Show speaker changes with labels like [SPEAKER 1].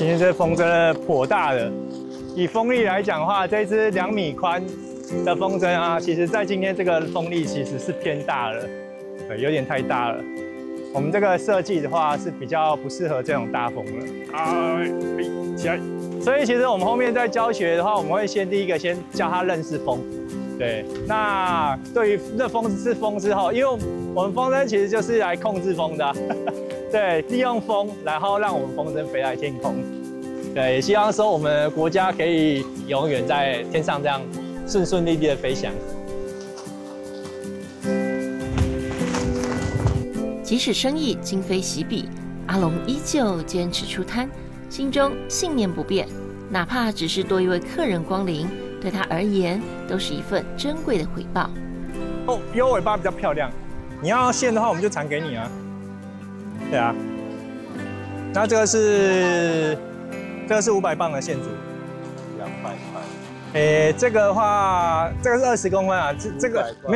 [SPEAKER 1] 今天这风真的颇大的。以风力来讲的话，这支2米宽的风筝啊，其实在今天这个风力其实是偏大了，对，有点太大了。我们这个设计的话是比较不适合这种大风了。起来。所以其实我们后面在教学的话，我们会第一个先教他认识风。对，那对于这风是风之后，因为我们风筝其实就是来控制风的、啊，对，利用风，然后让我们风筝飞在天空。对，也希望说我们国家可以永远在天上这样顺利的飞翔。
[SPEAKER 2] 即使生意今非昔比，阿龙依旧坚持出摊，心中信念不变，哪怕只是多一位客人光临，对他而言都是一份珍贵的回报。
[SPEAKER 1] 哦，优尾巴比较漂亮，你要线的话我们就缠给你啊。对啊，那这个是500磅的线组，200块。这个的话，这个是20公分啊，这个